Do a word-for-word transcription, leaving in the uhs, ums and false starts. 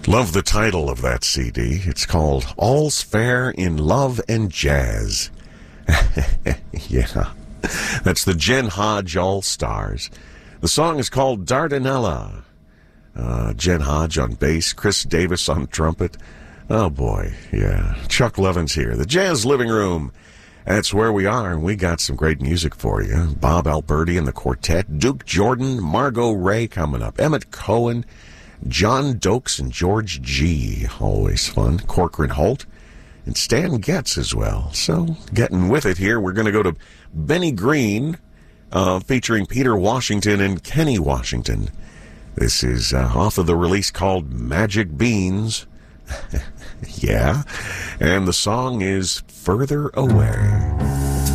Love the title of that C D. It's called All's Fair in Love and Jazz. Yeah, that's the Jen Hodge All-Stars. The song is called Dardanella. Uh, Jen Hodge on bass, Chris Davis on trumpet. Oh boy, yeah. Chuck Levin's here. The Jazz Living Room. That's where we are, and we got some great music for you. Bob Alberti and the Quartet, Duke Jordan, Margot Ray coming up, Emmett Cohen, John Dokes and George G. Always fun. Corcoran Holt and Stan Getz as well. So, getting with it here, we're going to go to Benny Green, uh, featuring Peter Washington and Kenny Washington. This is uh, off of the release called Magic Beans. Yeah. And the song is Further Away.